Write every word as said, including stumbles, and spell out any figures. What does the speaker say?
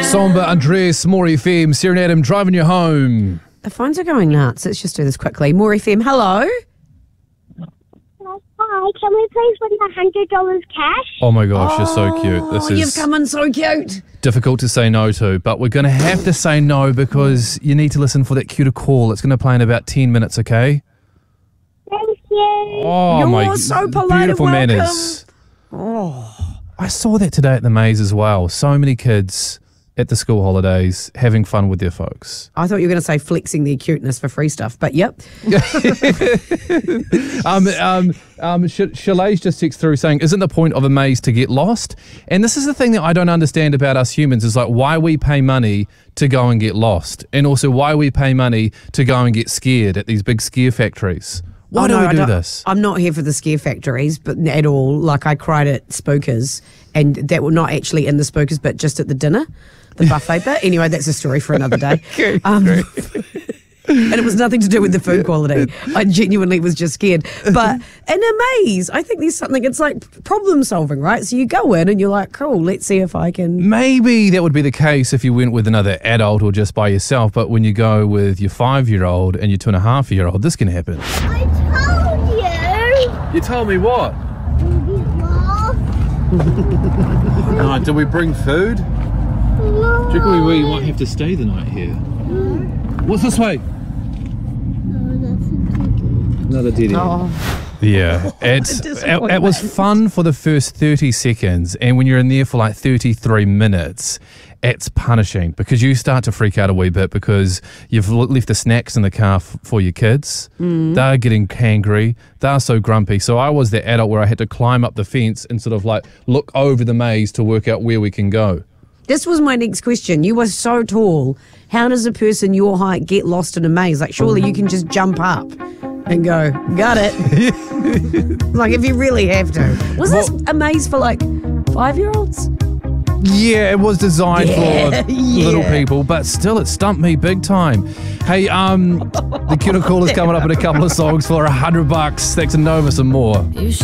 Somber, Andres, More F M, Sarah and Adam driving you home. The phones are going nuts. Let's just do this quickly. More F M, hello. Hi, can we please win one hundred dollars cash? Oh my gosh, you're so cute. This Oh, you've is come in so cute. difficult to say no to, but we're going to have to say no because you need to listen for that cue to call. It's going to play in about ten minutes, okay? Thank you. Oh, You're my so polite and beautiful welcome. manners. Oh, I saw that today at the maze as well. So many kids at the school holidays having fun with their folks. I thought you were going to say flexing their cuteness for free stuff, but yep. um, um, um, Sh- Shalays just texted through saying, isn't the point of a maze to get lost? And this is the thing that I don't understand about us humans is like why we pay money to go and get lost, and also why we pay money to go and get scared at these big scare factories. Why Oh, do no, we I do don't- this? I'm not here for the scare factories, but at all. Like I cried at Spookers, and that were not actually in the Spookers, but just at the dinner, the buffet bit. Anyway, that's a story for another day. Okay, Um, great. and it was nothing to do with the food quality. I genuinely was just scared. But in a maze, I think there's something, it's like problem solving, right? So you go in and you're like, cool, let's see if I can. Maybe that would be the case if you went with another adult or just by yourself, but when you go with your five-year-old and your two-and-a-half-year-old, this can happen. I told you. You told me what? You Uh, did we bring food? No. Do you reckon we, we might have to stay the night here? What's this way? Another dead end. Oh, Yeah, it's, it, it was fun for the first thirty seconds, and when you're in there for like thirty-three minutes, it's punishing because you start to freak out a wee bit because you've l- left the snacks in the car f- for your kids. Mm. They're getting hangry. They're so grumpy. So I was the adult where I had to climb up the fence and sort of like look over the maze to work out where we can go. this was my next question. You were so tall. How does a person your height get lost in a maze? Like, surely you can just jump up and go, got it. Like, if you really have to. Was this a maze for like five-year-olds? Yeah, it was designed Yeah, for yeah. little people, but still it stumped me big time. Hey, um, the Q to Call is coming up in a couple of songs for a hundred bucks. Thanks to Novus and more.